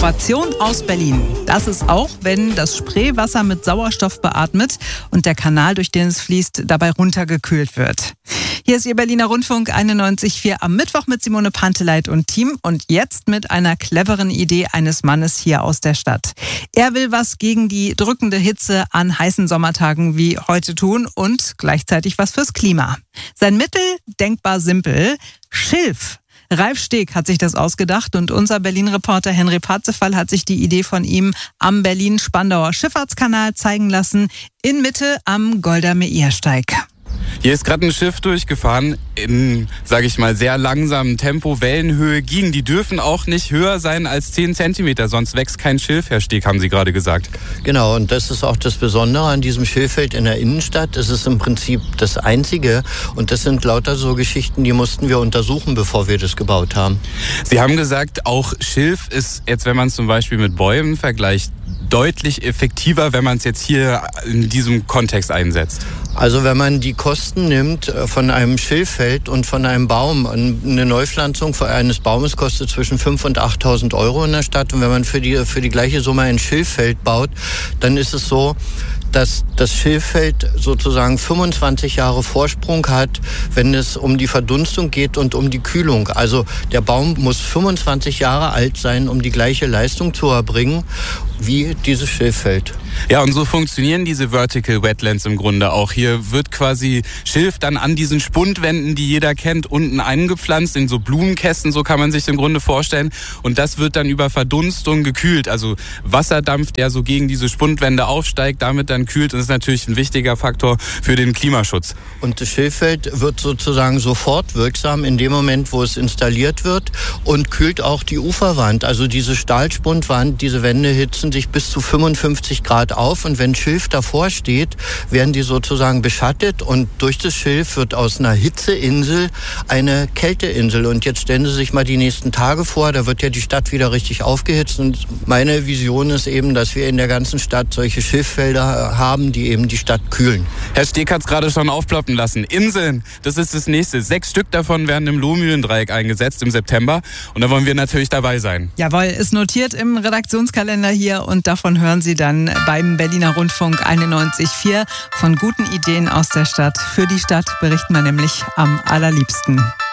Innovation aus Berlin. Das ist auch, wenn das Spreewasser mit Sauerstoff beatmet und der Kanal, durch den es fließt, dabei runtergekühlt wird. Hier ist Ihr Berliner Rundfunk 91.4 am Mittwoch mit Simone Panteleit und Team und jetzt mit einer cleveren Idee eines Mannes hier aus der Stadt. Er will was gegen die drückende Hitze an heißen Sommertagen wie heute tun und gleichzeitig was fürs Klima. Sein Mittel, denkbar simpel, Schilf. Ralf Steg hat sich das ausgedacht und unser Berlin-Reporter Henry Parzefall hat sich die Idee von ihm am Berlin-Spandauer Schifffahrtskanal zeigen lassen, in Mitte am Golda-Meir-Steig. Hier ist gerade ein Schiff durchgefahren in, sage ich mal, sehr langsamem Tempo. Wellenhöhe ging. Die dürfen auch nicht höher sein als 10 Zentimeter, sonst wächst kein Schilf, Herr Steg, haben Sie gerade gesagt. Genau, und das ist auch das Besondere an diesem Schilffeld in der Innenstadt. Es ist im Prinzip das Einzige und das sind lauter so Geschichten, die mussten wir untersuchen, bevor wir das gebaut haben. Sie haben gesagt, auch Schilf ist jetzt, wenn man es zum Beispiel mit Bäumen vergleicht, deutlich effektiver, wenn man es jetzt hier in diesem Kontext einsetzt. Also wenn man die Kosten nimmt von einem Schilffeld und von einem Baum, eine Neupflanzung eines Baumes kostet zwischen 5.000 und 8.000 Euro in der Stadt. Und wenn man für die gleiche Summe ein Schilffeld baut, dann ist es so, dass das Schilffeld sozusagen 25 Jahre Vorsprung hat, wenn es um die Verdunstung geht und um die Kühlung. Also der Baum muss 25 Jahre alt sein, um die gleiche Leistung zu erbringen wie dieses Schilffeld. Ja, und so funktionieren diese Vertical Wetlands im Grunde auch. Hier wird quasi Schilf dann an diesen Spundwänden, die jeder kennt, unten eingepflanzt in so Blumenkästen, so kann man sich im Grunde vorstellen. Und das wird dann über Verdunstung gekühlt, also Wasserdampf, der so gegen diese Spundwände aufsteigt, damit dann kühlt. Und das ist natürlich ein wichtiger Faktor für den Klimaschutz. Und das Schilffeld wird sozusagen sofort wirksam in dem Moment, wo es installiert wird und kühlt auch die Uferwand. Also diese Stahlspundwand, diese Wände hitzen sich bis zu 55 Grad auf und wenn Schilf davor steht, werden die sozusagen beschattet und durch das Schilf wird aus einer Hitzeinsel eine Kälteinsel. Und jetzt stellen Sie sich mal die nächsten Tage vor, da wird ja die Stadt wieder richtig aufgehitzt und meine Vision ist eben, dass wir in der ganzen Stadt solche Schilffelder haben, die eben die Stadt kühlen. Herr Steg hat es gerade schon aufploppen lassen. Inseln, das ist das nächste. 6 Stück davon werden im Lohmühlendreieck eingesetzt im September und da wollen wir natürlich dabei sein. Jawohl, ist notiert im Redaktionskalender hier und davon hören Sie dann beim Berliner Rundfunk 91.4. Von guten Ideen aus der Stadt. Für die Stadt berichten wir nämlich am allerliebsten.